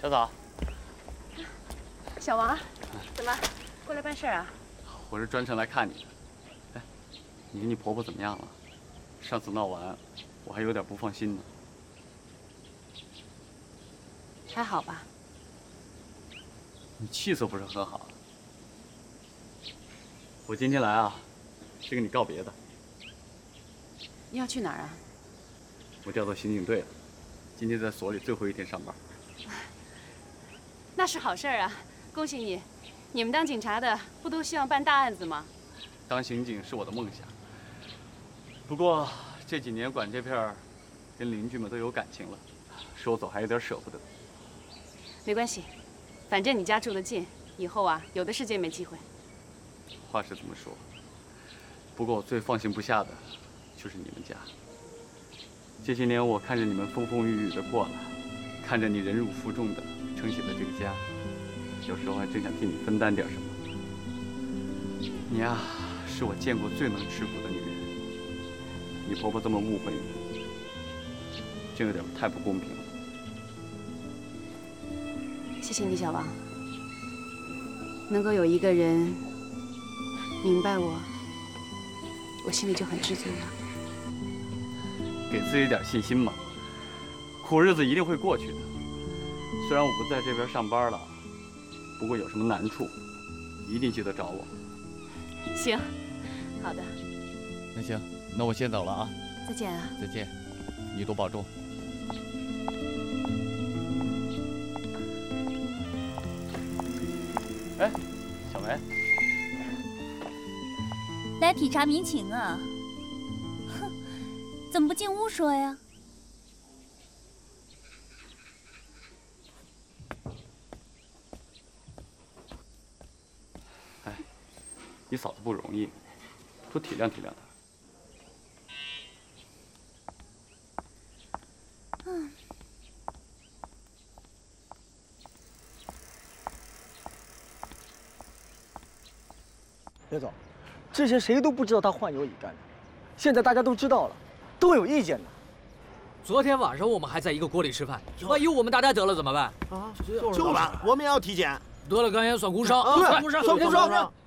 小枣， 小王，怎么过来办事啊？ 我是专程来看你的。哎，你跟你婆婆怎么样了？上次闹完，我还有点不放心呢。 还好吧？ 你气色不是很好。我今天来啊，是跟你告别的。 你要去哪儿啊？ 我调到刑警队了，今天在所里最后一天上班。 那是好事儿啊，恭喜你！你们当警察的不都希望办大案子吗？ 当刑警是我的梦想。不过这几年管这片儿，跟邻居们都有感情了，说走还有点舍不得。 没关系，反正你家住得近，以后啊有的是见面机会。 话是这么说，不过我最放心不下的就是你们家。这些年我看着你们风风雨雨的过来，看着你忍辱负重的撑起了这个家，有时候还真想替你分担点什么。你呀，是我见过最能吃苦的女人。你婆婆这么误会你，真有点太不公平了。 谢谢你，小王。能够有一个人明白我，我心里就很知足了。 给自己点信心嘛，苦日子一定会过去的。虽然我不在这边上班了，不过有什么难处，一定记得找我。 行，好的。 那行，那我先走了啊。 再见啊。 再见，你多保重。 哎，小梅， 来体察民情啊！哼，怎么不进屋说呀？ 哎，你嫂子不容易，多体谅体谅她。 别走，之前谁都不知道他患有乙肝的，现在大家都知道了，都有意见的。 昨天晚上我们还在一个锅里吃饭，万一我们大家得了怎么办？ 就了，我们也要体检。 得了肝炎算工伤， 对， 工伤， 算工伤。